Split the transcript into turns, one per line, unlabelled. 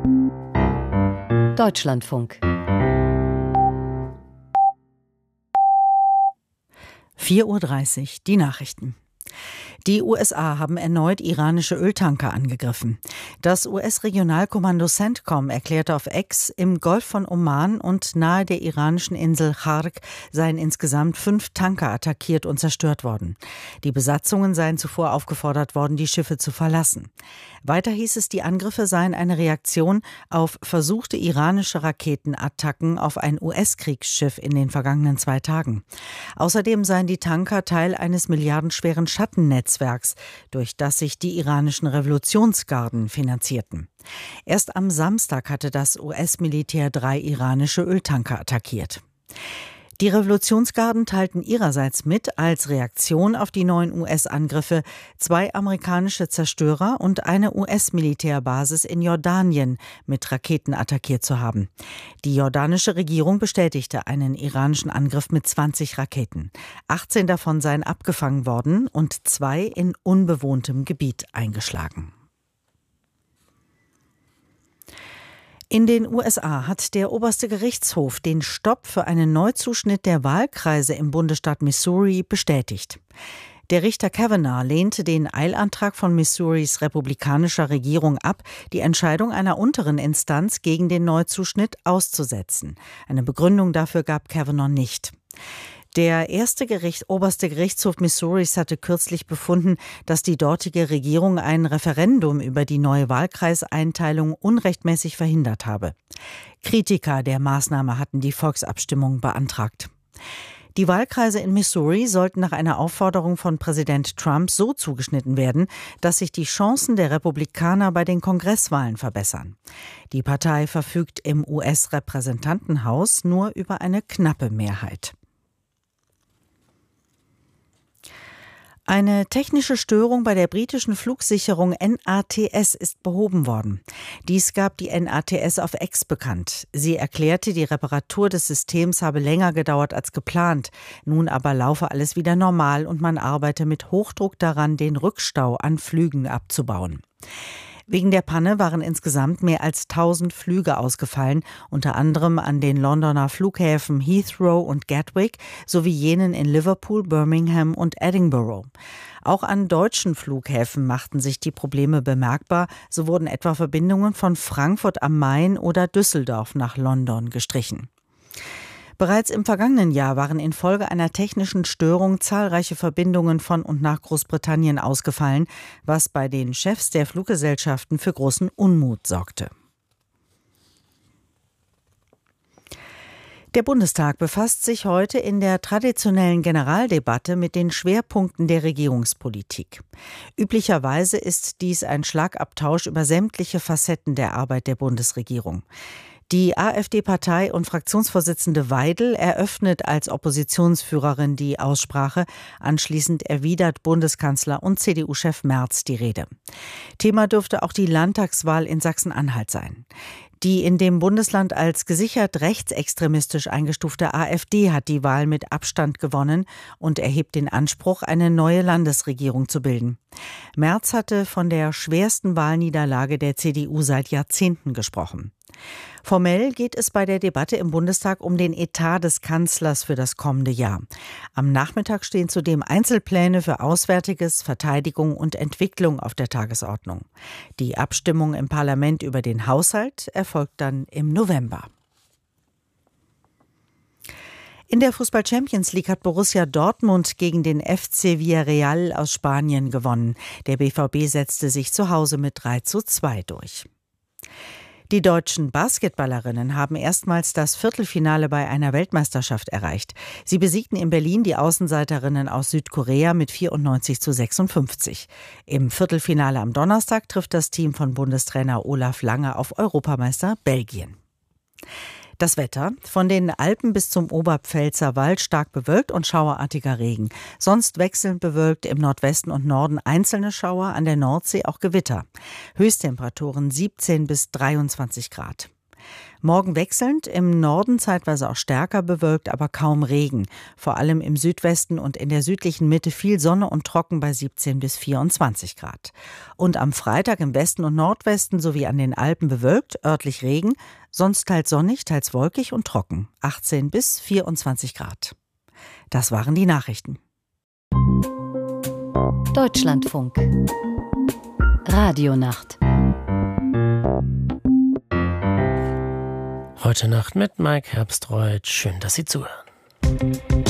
Deutschlandfunk.
4:30 Uhr, die Nachrichten. Die USA haben erneut iranische Öltanker angegriffen. Das US-Regionalkommando CENTCOM erklärte auf X, im Golf von Oman und nahe der iranischen Insel Chark seien insgesamt 5 Tanker attackiert und zerstört worden. Die Besatzungen seien zuvor aufgefordert worden, die Schiffe zu verlassen. Weiter hieß es, die Angriffe seien eine Reaktion auf versuchte iranische Raketenattacken auf ein US-Kriegsschiff in den vergangenen 2 Tagen. Außerdem seien die Tanker Teil eines milliardenschweren Schattennetzwerks, durch das sich die iranischen Revolutionsgarden finanzierten. Erst am Samstag hatte das US-Militär 3 iranische Öltanker attackiert. Die Revolutionsgarden teilten ihrerseits mit, als Reaktion auf die neuen US-Angriffe 2 amerikanische Zerstörer und eine US-Militärbasis in Jordanien mit Raketen attackiert zu haben. Die jordanische Regierung bestätigte einen iranischen Angriff mit 20 Raketen. 18 davon seien abgefangen worden und 2 in unbewohntem Gebiet eingeschlagen. In den USA hat der oberste Gerichtshof den Stopp für einen Neuzuschnitt der Wahlkreise im Bundesstaat Missouri bestätigt. Der Richter Kavanaugh lehnte den Eilantrag von Missouris republikanischer Regierung ab, die Entscheidung einer unteren Instanz gegen den Neuzuschnitt auszusetzen. Eine Begründung dafür gab Kavanaugh nicht. Der oberste Gerichtshof Missouris hatte kürzlich befunden, dass die dortige Regierung ein Referendum über die neue Wahlkreiseinteilung unrechtmäßig verhindert habe. Kritiker der Maßnahme hatten die Volksabstimmung beantragt. Die Wahlkreise in Missouri sollten nach einer Aufforderung von Präsident Trump so zugeschnitten werden, dass sich die Chancen der Republikaner bei den Kongresswahlen verbessern. Die Partei verfügt im US-Repräsentantenhaus nur über eine knappe Mehrheit. Eine technische Störung bei der britischen Flugsicherung NATS ist behoben worden. Dies gab die NATS auf X bekannt. Sie erklärte, die Reparatur des Systems habe länger gedauert als geplant. Nun aber laufe alles wieder normal und man arbeite mit Hochdruck daran, den Rückstau an Flügen abzubauen. Wegen der Panne waren insgesamt mehr als 1000 Flüge ausgefallen, unter anderem an den Londoner Flughäfen Heathrow und Gatwick sowie jenen in Liverpool, Birmingham und Edinburgh. Auch an deutschen Flughäfen machten sich die Probleme bemerkbar. So wurden etwa Verbindungen von Frankfurt am Main oder Düsseldorf nach London gestrichen. Bereits im vergangenen Jahr waren infolge einer technischen Störung zahlreiche Verbindungen von und nach Großbritannien ausgefallen, was bei den Chefs der Fluggesellschaften für großen Unmut sorgte. Der Bundestag befasst sich heute in der traditionellen Generaldebatte mit den Schwerpunkten der Regierungspolitik. Üblicherweise ist dies ein Schlagabtausch über sämtliche Facetten der Arbeit der Bundesregierung. Die AfD-Partei- und Fraktionsvorsitzende Weidel eröffnet als Oppositionsführerin die Aussprache. Anschließend erwidert Bundeskanzler und CDU-Chef Merz die Rede. Thema dürfte auch die Landtagswahl in Sachsen-Anhalt sein. Die in dem Bundesland als gesichert rechtsextremistisch eingestufte AfD hat die Wahl mit Abstand gewonnen und erhebt den Anspruch, eine neue Landesregierung zu bilden. Merz hatte von der schwersten Wahlniederlage der CDU seit Jahrzehnten gesprochen. Formell geht es bei der Debatte im Bundestag um den Etat des Kanzlers für das kommende Jahr. Am Nachmittag stehen zudem Einzelpläne für Auswärtiges, Verteidigung und Entwicklung auf der Tagesordnung. Die Abstimmung im Parlament über den Haushalt erfolgt dann im November. In der Fußball-Champions League hat Borussia Dortmund gegen den FC Villarreal aus Spanien gewonnen. Der BVB setzte sich zu Hause mit 3:2 durch. Die deutschen Basketballerinnen haben erstmals das Viertelfinale bei einer Weltmeisterschaft erreicht. Sie besiegten in Berlin die Außenseiterinnen aus Südkorea mit 94:56. Im Viertelfinale am Donnerstag trifft das Team von Bundestrainer Olaf Lange auf Europameister Belgien. Das Wetter: Von den Alpen bis zum Oberpfälzer Wald stark bewölkt und schauerartiger Regen. Sonst wechselnd bewölkt, im Nordwesten und Norden einzelne Schauer, an der Nordsee auch Gewitter. Höchsttemperaturen 17 bis 23 Grad. Morgen wechselnd, im Norden zeitweise auch stärker bewölkt, aber kaum Regen. Vor allem im Südwesten und in der südlichen Mitte viel Sonne und trocken bei 17 bis 24 Grad. Und am Freitag im Westen und Nordwesten sowie an den Alpen bewölkt, örtlich Regen, sonst teils sonnig, teils wolkig und trocken. 18 bis 24 Grad. Das waren die Nachrichten.
Deutschlandfunk. Radionacht.
Heute Nacht mit Mike Herbstreuth. Schön, dass Sie zuhören.